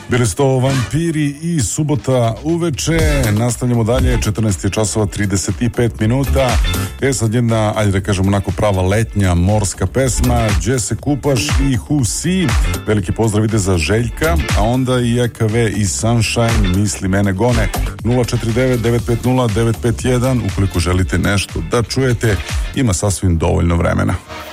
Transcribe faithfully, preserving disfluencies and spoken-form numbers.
Bili su to Vampiri i Subota uveče. Nastavljamo dalje, četrnaest je časova trideset pet minuta. Je sad jedna, ajde da kažem, onako prava letnja morska pesma, Gdje se kupaš i Who Si. Veliki pozdrav ide za Željka, a onda i E K V i Sunshine, Misli mene gone. Nula četiri devet devet pet nula devet pet jedan, ukoliko želite nešto da čujete, ima sasvim dovoljno vremena.